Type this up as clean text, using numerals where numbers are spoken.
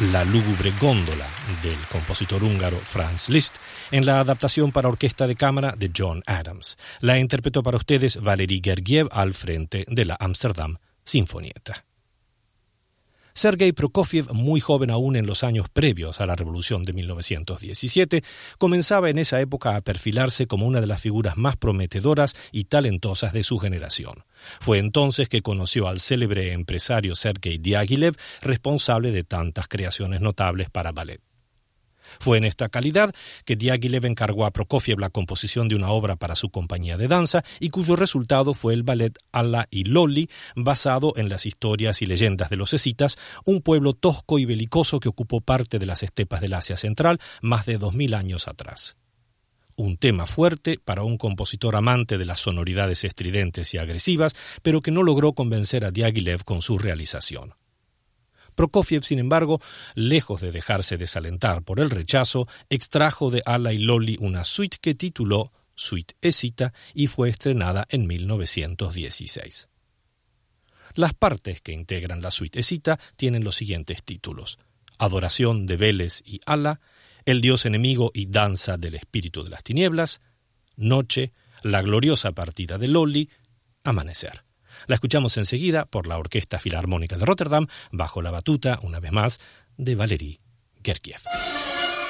La lúgubre góndola del compositor húngaro Franz Liszt en la adaptación para orquesta de cámara de John Adams. La interpretó para ustedes Valery Gergiev al frente de la Amsterdam Sinfonietta. Sergei Prokofiev, muy joven aún en los años previos a la Revolución de 1917, comenzaba en esa época a perfilarse como una de las figuras más prometedoras y talentosas de su generación. Fue entonces que conoció al célebre empresario Sergei Diaghilev, responsable de tantas creaciones notables para ballet. Fue en esta calidad que Diaghilev encargó a Prokofiev la composición de una obra para su compañía de danza y cuyo resultado fue el ballet Alla y Lolli, basado en las historias y leyendas de los escitas, un pueblo tosco y belicoso que ocupó parte de las estepas del Asia Central más de 2000 años atrás. Un tema fuerte para un compositor amante de las sonoridades estridentes y agresivas, pero que no logró convencer a Diaghilev con su realización. Prokofiev, sin embargo, lejos de dejarse desalentar por el rechazo, extrajo de Alla y Lolli una suite que tituló Suite Escita y fue estrenada en 1916. Las partes que integran la suite Escita tienen los siguientes títulos: Adoración de Veles y Alla, El dios enemigo y danza del espíritu de las tinieblas, Noche, La gloriosa partida de Lolli, Amanecer. La escuchamos enseguida por la Orquesta Filarmónica de Rotterdam, bajo la batuta, una vez más, de Valery Gergiev.